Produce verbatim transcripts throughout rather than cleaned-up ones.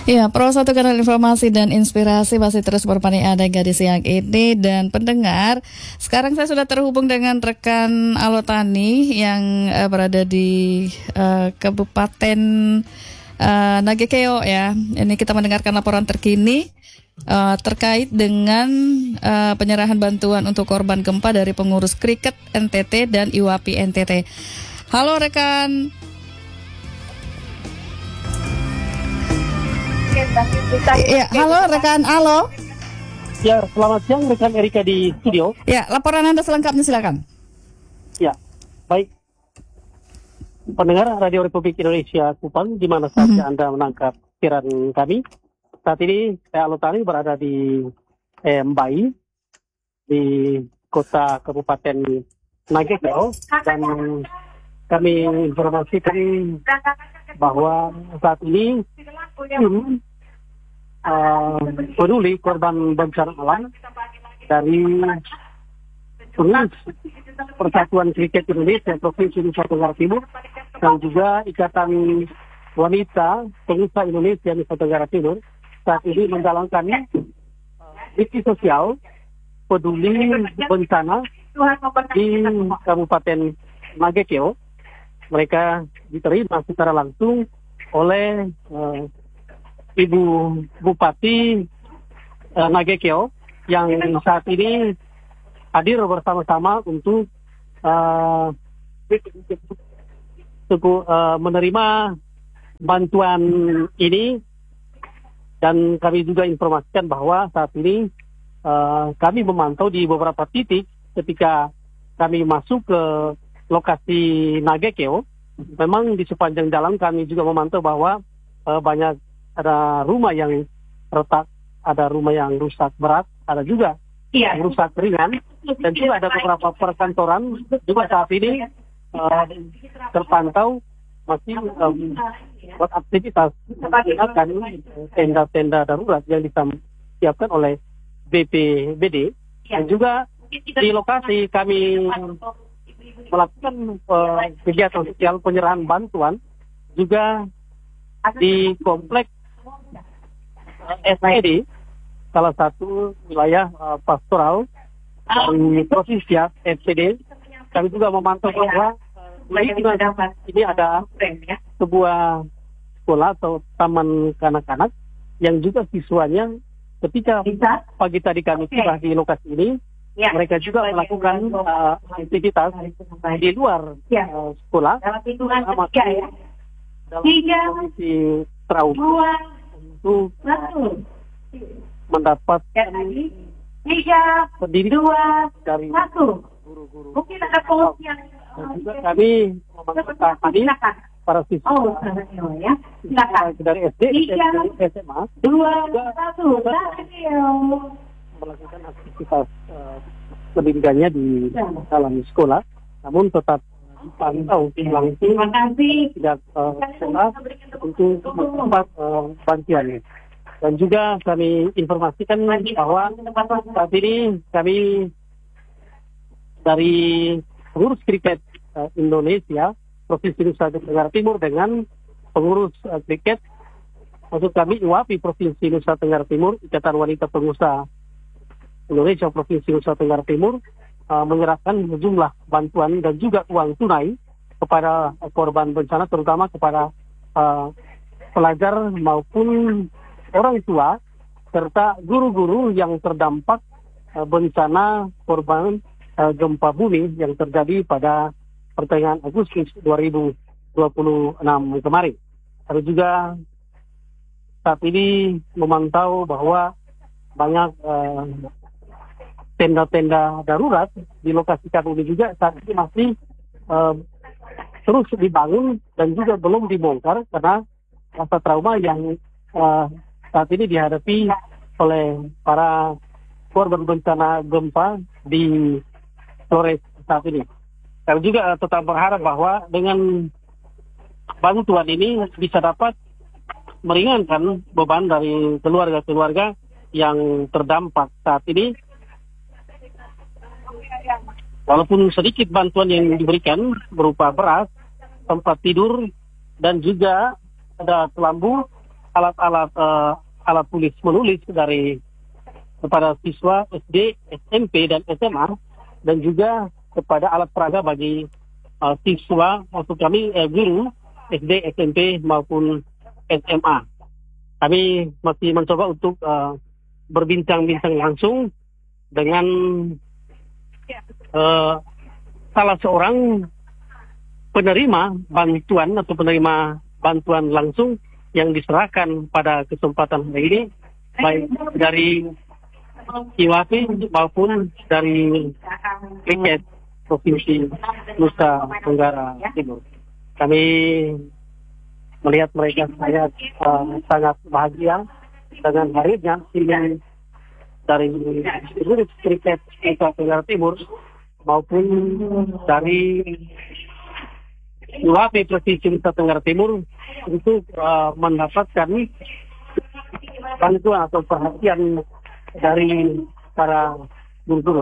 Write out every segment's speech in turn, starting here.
Ya, Pro satu kanal informasi dan inspirasi masih terus berpani ada gadis siang ini. Dan pendengar, sekarang saya sudah terhubung dengan rekan Alotani yang uh, berada di uh, Kabupaten uh, Nagekeo ya. Ini kita mendengarkan laporan terkini uh, terkait dengan uh, penyerahan bantuan untuk korban gempa dari pengurus kriket N T T dan I W A P I N T T. Halo rekan. Ya, halo rekan Alo. Ya, selamat siang rekan Erika di studio. Ya, laporan Anda selengkapnya silakan. Ya, baik. Pendengar Radio Republik Indonesia Kupang, di mana saja mm-hmm. Anda menangkap siaran kami. Saat ini saya Alotani berada di eh, Mbai, di kota Kabupaten Nagekeo, dan kami informasikan bahwa saat ini tim uh, peduli korban bencana alam dari pengurus Persatuan Kriket Indonesia Provinsi Nusa Tenggara Timur dan juga Ikatan Wanita Pengusaha Indonesia Nusa Tenggara Timur saat ini menjalankan misi sosial peduli bencana di Kabupaten Nagekeo. Mereka diterima secara langsung oleh uh, Ibu Bupati uh, Nagekeo yang saat ini hadir bersama-sama untuk uh, suku, uh, menerima bantuan ini, dan kami juga informasikan bahwa saat ini uh, kami memantau di beberapa titik ketika kami masuk ke lokasi Nagekeo. Memang di sepanjang jalan kami juga memantau bahwa uh, banyak ada rumah yang retak, ada rumah yang rusak berat, ada juga iya. yang rusak ringan, dan juga ada beberapa perkantoran juga saat ini uh, terpantau masih um, buat aktivitas menggunakan tenda-tenda darurat yang disiapkan oleh B P B D, dan juga di lokasi kami melakukan uh, kegiatan sosial penyerahan bantuan juga di kompleks uh, S P D, salah satu wilayah uh, pastoral dari provinsi S P D. Kami juga memantau bahwa uh, ini ada sebuah sekolah atau taman kanak-kanak yang juga siswanya ketika pagi tadi kami tiba di lokasi ini, ya, mereka juga melakukan uh, aktivitas di luar ya. uh, sekolah dalam hitungan ketiga ya. Dalam kondisi trauma untuk uh, mendapatkan tiga, dua, dari guru-guru. Mungkin ada pos yang uh, juga kami meminta tadi para siswa oh, ya. dari S D, dari S M A, dua, satu, melakukan aktivitas uh, pendidikannya di dalam sekolah, namun tetap dipantau langsung tidak uh, sekolah untuk tempat uh, bantuannya. Dan juga kami informasikan bahwa saat ini kami dari pengurus kriket uh, Indonesia Provinsi Nusa Tenggara Timur dengan pengurus uh, kriket maksud kami I W A P I Provinsi Nusa Tenggara Timur, Ikatan Wanita Pengusaha Indonesia Provinsi Nusa Tenggara Timur uh, menyerahkan sejumlah bantuan dan juga uang tunai kepada uh, korban bencana, terutama kepada uh, pelajar maupun orang tua serta guru-guru yang terdampak uh, bencana korban uh, gempa bumi yang terjadi pada pertengahan Agustus dua ribu dua puluh enam kemarin. Lalu juga saat ini memantau bahwa banyak uh, tenda-tenda darurat di lokasi kami juga saat ini masih uh, terus dibangun dan juga belum dibongkar karena rasa trauma yang uh, saat ini dihadapi oleh para korban bencana gempa di Flores saat ini. Kami juga uh, tetap berharap bahwa dengan bantuan ini bisa dapat meringankan beban dari keluarga-keluarga yang terdampak saat ini. Walaupun sedikit bantuan yang diberikan berupa beras, tempat tidur, dan juga ada kelambu alat-alat uh, alat tulis menulis dari kepada siswa S D, S M P dan S M A, dan juga kepada alat peraga bagi uh, siswa maksud kami uh, guru S D, S M P maupun S M A. Kami masih mencoba untuk uh, berbincang-bincang langsung dengan uh, salah seorang penerima bantuan atau penerima bantuan langsung yang diserahkan pada kesempatan hari ini, baik dari I W A P I maupun dari Kriket Provinsi Nusa Tenggara Timur. Kami melihat mereka sangat uh, sangat bahagia dengan hadirnya tim dari seluruh Kriket Nusa Tenggara Timur maupun dari I W A P I Provinsi Nusa Tenggara Timur untuk uh, mendapatkan bantuan atau perhatian dari para guru-guru.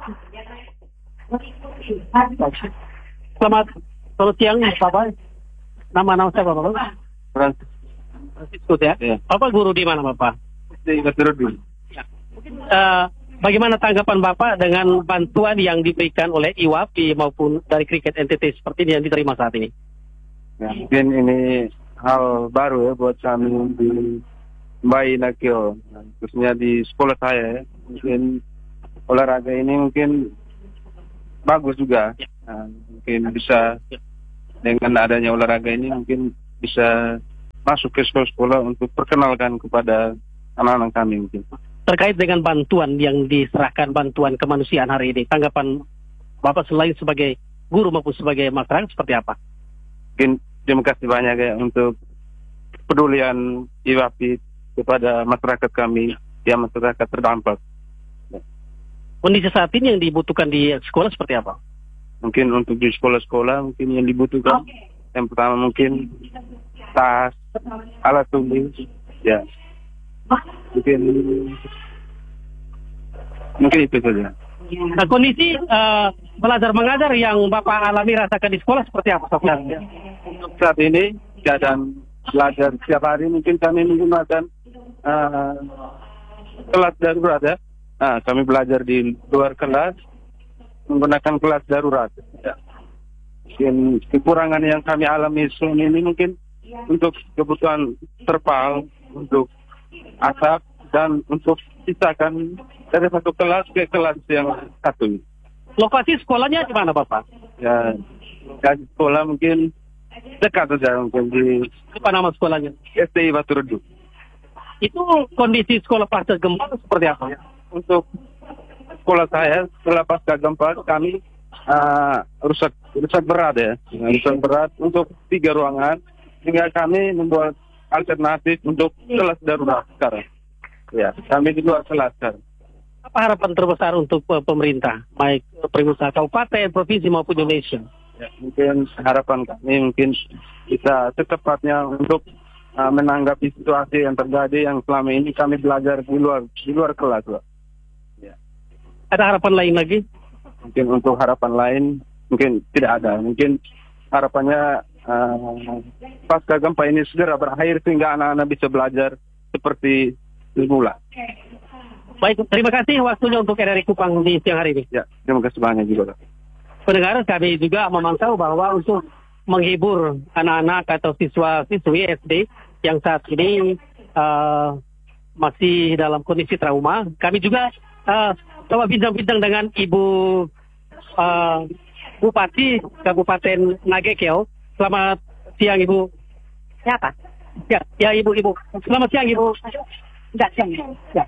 Selamat selamat siang, Bapak. Nama-nama siapa, Bapak? Francisco ya. ya. Bapak guru di mana, Bapak? Di Baturdu. Ya. Uh, bagaimana tanggapan Bapak dengan bantuan yang diberikan oleh I W A P I maupun dari Kriket N T T seperti ini yang diterima saat ini? Ya, mungkin ini hal baru ya buat kami di Mbai Nakio, khususnya di sekolah saya. Mungkin olahraga ini mungkin bagus juga. Ya. Nah, mungkin bisa dengan adanya olahraga ini mungkin bisa masuk ke sekolah-sekolah untuk perkenalkan kepada anak-anak kami mungkin. Terkait dengan bantuan yang diserahkan, bantuan kemanusiaan hari ini, tanggapan Bapak selain sebagai guru maupun sebagai masyarakat seperti apa? Mungkin terima kasih banyak ya untuk pedulian I W A P I kepada masyarakat kami yang masyarakat terdampak. Kondisi saat ini yang dibutuhkan di sekolah seperti apa? Mungkin untuk di sekolah-sekolah mungkin yang dibutuhkan okay. Yang pertama mungkin tas, alat tulis, ya mungkin mungkin itu saja. Nah, kondisi uh, belajar mengajar yang Bapak alami rasakan di sekolah seperti apa sebenarnya? Untuk saat ini keadaan belajar setiap hari mungkin kami menggunakan uh, kelas darurat ya. Nah, kami belajar di luar kelas menggunakan kelas darurat. Ya. Mungkin kekurangan yang kami alami selama ini mungkin untuk kebutuhan terpal, untuk atap, dan untuk pisahkan dari satu kelas ke kelas yang satu. Lokasi sekolahnya di mana, Bapak? Ya, lokasi sekolah mungkin dekat saja mungkin di apa nama sekolahnya? S T I Baturdu. Itu kondisi sekolah pasca gempa seperti apa ya? Untuk sekolah saya setelah pasca gempa kami uh, rusak rusak berat ya, rusak berat untuk tiga ruangan, sehingga kami membuat alternatif untuk kelas darurat sekarang. Ya, kami di luar kelas sekarang. Apa harapan terbesar untuk uh, pemerintah, baik pemerintah kabupaten, provinsi maupun Indonesia? Ya, mungkin harapan kami mungkin bisa secepatnya untuk uh, menanggapi situasi yang terjadi yang selama ini kami belajar di luar di luar kelas, Pak. Ya. Ada harapan lain lagi? Mungkin untuk harapan lain mungkin tidak ada. Mungkin harapannya uh, pasca gempa ini segera berakhir sehingga anak-anak bisa belajar seperti semula. Baik, terima kasih waktunya untuk R R I Kupang di siang hari ini. Ya, terima kasih banyak juga. Pendengar, kami juga memantau bahwa untuk menghibur anak-anak atau siswa-siswi S D yang saat ini uh, masih dalam kondisi trauma, kami juga uh, coba bincang-bincang dengan Ibu uh, Bupati Kabupaten Nagekeo. Selamat siang, Ibu. Siapa? Ya, ya Ibu, Ibu. Selamat siang, Ibu. Enggak, siang. Ya.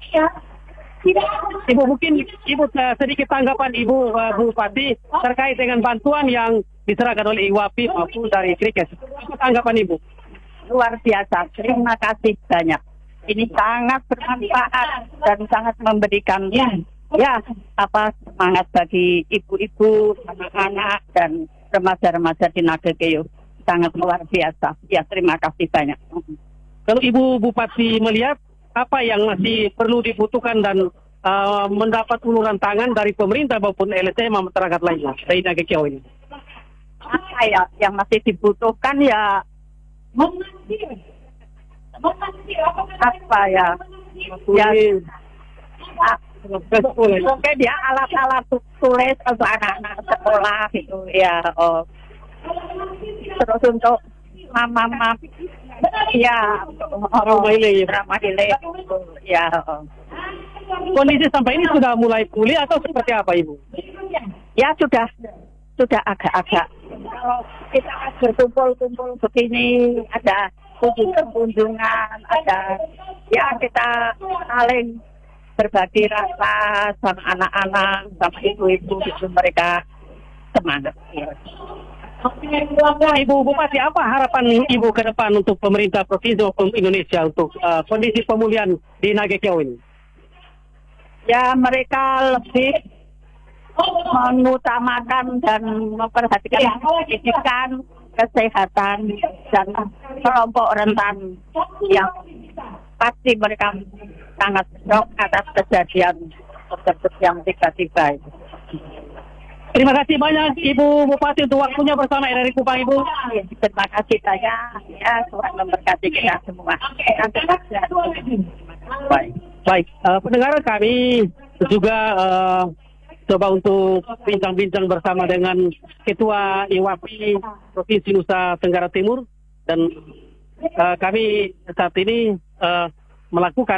Ibu, mungkin Ibu sedikit tanggapan Ibu uh, Bupati terkait dengan bantuan yang diserahkan oleh I W A P I maupun dari Kriket. Apa tanggapan Ibu? Luar biasa. Terima kasih banyak. Ini sangat bermanfaat dan sangat memberikan ya, ya apa semangat bagi ibu-ibu, anak-anak dan remaja-remaja di Nagekeo. Sangat luar biasa. Ya, terima kasih banyak. Kalau Ibu Bupati melihat apa yang masih perlu dibutuhkan dan uh, mendapat uluran tangan dari pemerintah maupun L S M masyarakat lainnya dari Nagekeo ini? Apa ya yang masih dibutuhkan ya apa ya? Ya, ah, mungkin dia alat-alat tulis untuk anak-anak sekolah gitu ya. Oh. Terus untuk mama-mama ya Ramahile. Ramahile ya. Oh. Kondisi sampai ini sudah mulai pulih atau seperti apa, Ibu? Ya sudah sudah agak-agak. Kalau kita berkumpul-kumpul begini, ada kunjungan-kunjungan, ada ya kita saling berbagi rasa sama anak-anak, sama ibu-ibu, itu mereka semangat. Ya. Nah, Ibu Bupati, apa harapan Ibu ke depan untuk pemerintah Provinsi maupun Indonesia untuk uh, kondisi pemulihan di Nagekeo ini? Ya, mereka lebih mengutamakan dan memperhatikan pendidikan, kesehatan, dan kelompok rentan yang pasti mereka sangat shock atas kejadian tersebut yang tiba-tiba itu. Terima kasih banyak Ibu Bupati untuk waktunya bersama R R I Kupang, Ibu. Terima kasih banyak. Ya, Tuhan memberkati kita semua. Baik, baik. Uh, pendengar kami juga uh, coba untuk bincang-bincang bersama dengan Ketua I W A P I Provinsi Nusa Tenggara Timur, dan uh, kami saat ini uh, melakukan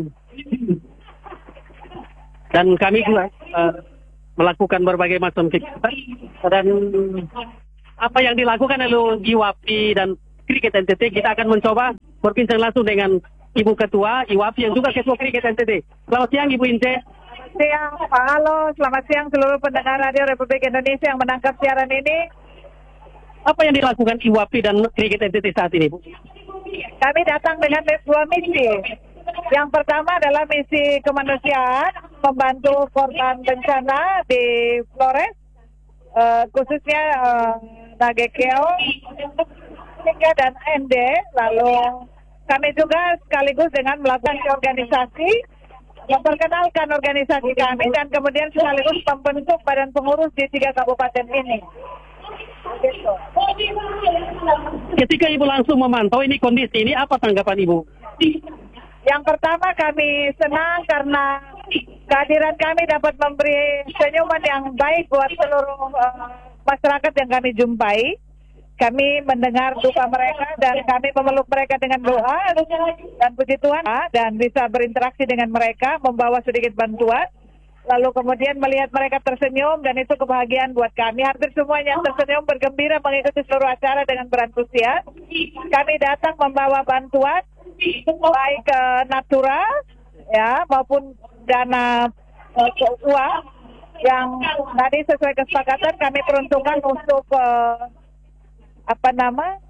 dan kami juga uh, melakukan berbagai macam kegiatan, dan apa yang dilakukan oleh I W A P I dan Kriket N T T, kita akan mencoba berbincang langsung dengan Ibu Ketua I W A P I yang juga Ketua Kriket N T T. Selamat siang, Ibu Ince. Siang, Pak Halo. Selamat siang seluruh pendengar Radio Republik Indonesia yang menangkap siaran ini. Apa yang dilakukan I W A P I dan Kriket N T T saat ini, Bu? Kami datang dengan dua misi. Yang pertama adalah misi kemanusiaan, membantu korban bencana di Flores, uh, khususnya uh, Nagekeo, Nika dan N D. Lalu kami juga sekaligus dengan melakukan organisasi, memperkenalkan organisasi kami, dan kemudian sekaligus membentuk badan pengurus di tiga kabupaten ini. Gitu. Ketika Ibu langsung memantau ini kondisi ini, apa tanggapan Ibu? Yang pertama, kami senang karena kehadiran kami dapat memberi senyuman yang baik buat seluruh uh, masyarakat yang kami jumpai. Kami mendengar duka mereka dan kami memeluk mereka dengan doa dan puji Tuhan, dan bisa berinteraksi dengan mereka, membawa sedikit bantuan. Lalu kemudian melihat mereka tersenyum, dan itu kebahagiaan buat kami. Hampir semuanya tersenyum, bergembira mengikuti seluruh acara dengan berantusias. Kami datang membawa bantuan, baik uh, natural ya maupun dana uh, uang yang tadi sesuai kesepakatan kami peruntukkan untuk uh, apa nama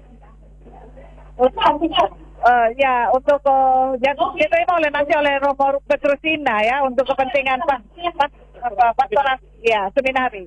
uh, ya untuk uh, yang diterima oleh nanti oleh Romo Petrusina ya untuk kepentingan pas pas apa pastoral ya seminari.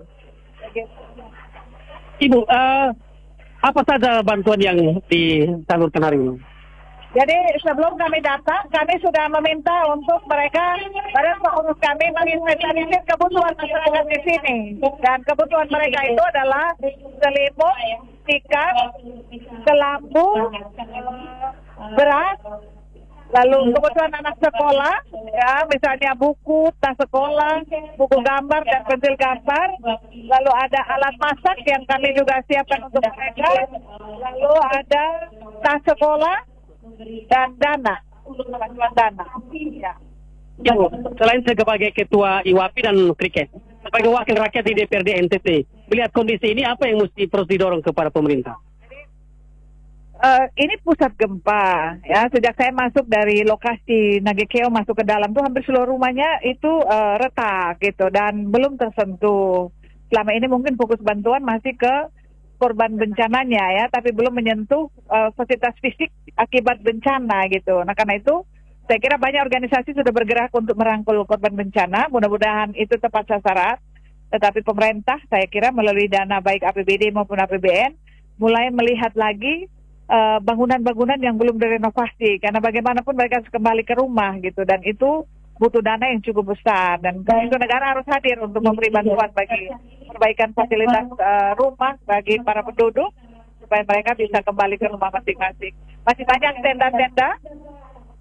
Ibu, uh, apa saja bantuan yang disalurkan hari ini? Jadi sebelum kami datang, kami sudah meminta untuk mereka, badan pengurus kami menginventarisir kebutuhan masyarakat di sini. Dan kebutuhan mereka itu adalah selimut, tikar, kelambu, beras, lalu kebutuhan anak sekolah, ya misalnya buku, tas sekolah, buku gambar dan pensil gambar. Lalu ada alat masak yang kami juga siapkan untuk mereka. Lalu ada tas sekolah dan dana, bantuan dana. Ya. Ya, selain sebagai Ketua I W A P I dan Kriket, sebagai wakil rakyat di D P R D N T T, melihat kondisi ini apa yang mesti terus didorong kepada pemerintah? Uh, ini pusat gempa, ya. Sejak saya masuk dari lokasi Nagekeo masuk ke dalam tuh hampir seluruh rumahnya itu uh, retak gitu dan belum tersentuh. Selama ini mungkin fokus bantuan masih ke korban bencananya ya, tapi belum menyentuh uh, fasilitas fisik akibat bencana gitu. Nah karena itu saya kira banyak organisasi sudah bergerak untuk merangkul korban bencana. Mudah-mudahan itu tepat sasaran. Tetapi pemerintah saya kira melalui dana baik A P B D maupun A P B N mulai melihat lagi uh, bangunan-bangunan yang belum direnovasi. Karena bagaimanapun mereka harus kembali ke rumah gitu, dan itu butuh dana yang cukup besar, dan itu negara harus hadir untuk memberi bantuan bagi perbaikan fasilitas uh, rumah bagi para penduduk supaya mereka bisa kembali ke rumah masing-masing. Masih banyak tenda-tenda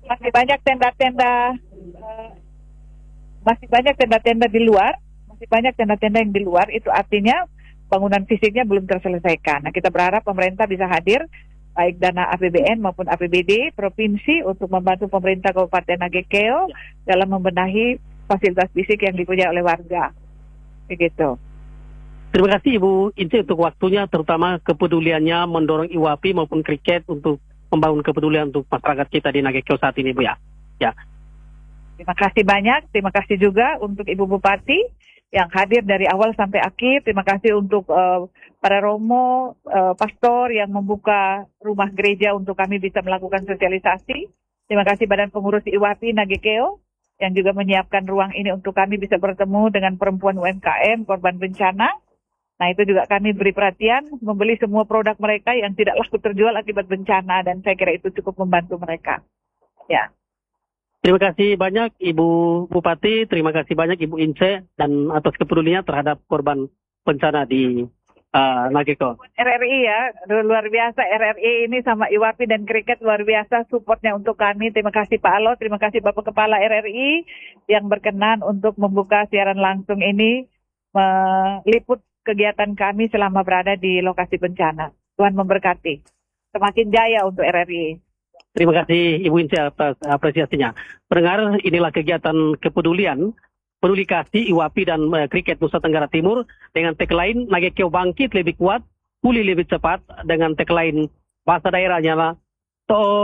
masih banyak tenda-tenda eh, masih banyak tenda-tenda di luar, masih banyak tenda-tenda yang di luar, itu artinya bangunan fisiknya belum terselesaikan. Nah, kita berharap pemerintah bisa hadir, baik dana A P B N maupun A P B D provinsi untuk membantu pemerintah Kabupaten Nagekeo dalam membenahi fasilitas fisik yang dipunyai oleh warga. Begitu. Terima kasih Ibu Ince untuk waktunya, terutama kepeduliannya mendorong I W A P I maupun Kriket untuk membangun kepedulian untuk masyarakat kita di Nagekeo saat ini, Bu ya. Ya. Terima kasih banyak. Terima kasih juga untuk Ibu Bupati yang hadir dari awal sampai akhir. Terima kasih untuk uh, para romo, uh, pastor yang membuka rumah gereja untuk kami bisa melakukan sosialisasi. Terima kasih Badan Pengurus I W A P I Nagekeo yang juga menyiapkan ruang ini untuk kami bisa bertemu dengan perempuan U M K M korban bencana. Nah, itu juga kami beri perhatian, membeli semua produk mereka yang tidak laku terjual akibat bencana, dan saya kira itu cukup membantu mereka. Ya. Terima kasih banyak Ibu Bupati, terima kasih banyak Ibu Ince dan atas kepeduliannya terhadap korban bencana di uh, Nagekeo. R R I ya, luar biasa R R I ini sama I W A P I dan Kriket luar biasa supportnya untuk kami. Terima kasih Pak Alo, terima kasih Bapak Kepala R R I yang berkenan untuk membuka siaran langsung ini, meliput kegiatan kami selama berada di lokasi bencana. Tuhan memberkati. Semakin jaya untuk R R I. Terima kasih Ibu Ince atas apresiasinya. Pendengar, inilah kegiatan kepedulian, peduli kasih I W A P I dan uh, Kriket Nusa Tenggara Timur dengan tagline Nagekeo bangkit lebih kuat, pulih lebih cepat, dengan tagline bahasa daerahnya lah, to